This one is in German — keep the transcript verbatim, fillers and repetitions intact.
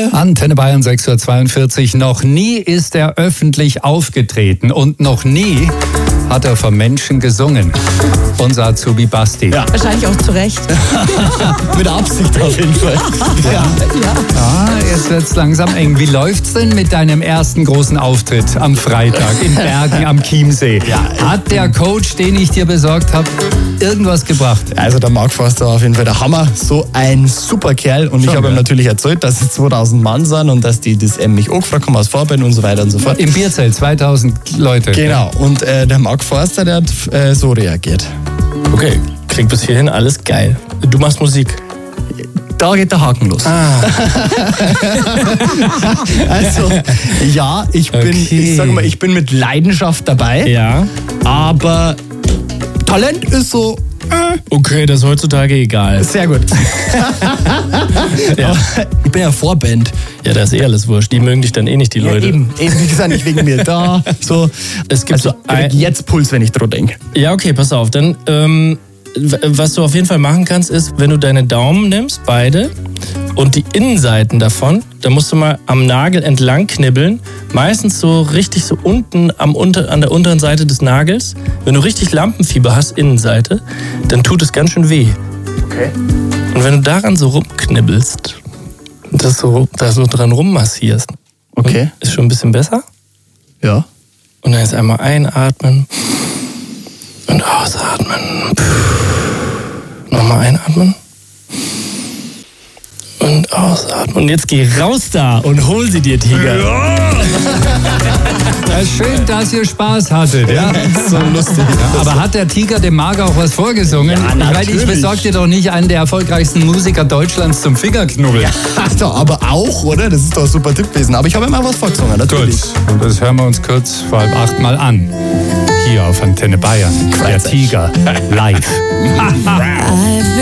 Danke. Antenne Bayern sechs Uhr zweiundvierzig. Noch nie ist er öffentlich aufgetreten und noch nie hat er vor Menschen gesungen. Unser Azubi Basti. Ja. Wahrscheinlich auch zu Recht. Mit Absicht auf jeden Fall. Ja. Ja. Ah, jetzt wird's langsam eng. Wie läuft's denn mit deinem ersten großen Auftritt am Freitag in Bergen am Chiemsee? Ja. Hat der Coach, den ich dir besorgt habe, irgendwas gebracht? Also der Marc Forster war auf jeden Fall der Hammer. So ein super Kerl. Und Schon, ich habe ihm ja. natürlich erzählt, dass es zweitausend Mann sind und dass die das ähm, mich angefragt haben als Vorband und so weiter und so fort. Im Bierzelt, zweitausend Leute. Genau. Und äh, der Marc Forster, der hat äh, so reagiert. Okay, klingt bis hierhin alles geil. Du machst Musik. Da geht der Haken los. Ah. Also, ja, ich bin, Okay. ich sag mal, ich bin mit Leidenschaft dabei, Ja. aber Talent ist so äh, Okay, das ist heutzutage egal. sehr gut. Ja. Aber ich bin ja Vorband. Ja, da ist eh alles wurscht. Die mögen dich dann eh nicht, die Ja, Leute. eben, eben, wie gesagt, nicht wegen mir da. So. Es gibt Also, so ich krieg ein, jetzt Puls, wenn ich dran denke. Ja, okay, pass auf. Dann, ähm, w- was du auf jeden Fall machen kannst, ist, wenn du deine Daumen nimmst, beide, und die Innenseiten davon, da musst du mal am Nagel entlang knibbeln. Meistens so richtig so unten am unter, an der unteren Seite des Nagels. Wenn du richtig Lampenfieber hast, Innenseite, dann tut es ganz schön weh. Okay. Und wenn du daran so rumknibbelst, das so, da so dran rummassierst, Okay. ist schon ein bisschen besser. Ja. Und dann jetzt einmal einatmen und ausatmen. Nochmal einatmen und ausatmen. Und jetzt geh raus da und hol sie dir, Tiger. Ja, schön, dass ihr Spaß hattet. Ja? So lustig. Ja, aber hat der Tiger dem Marc auch was vorgesungen? Ja, ich meine, ich natürlich. besorge dir doch nicht einen der erfolgreichsten Musiker Deutschlands zum Fingerknubbeln. Ach doch, aber auch, oder? Das ist doch ein super Tipp gewesen. Aber ich habe immer was vorgesungen, natürlich. Gut, und das hören wir uns kurz vor halb acht mal an. Hier auf Antenne Bayern. Der Tiger live. I've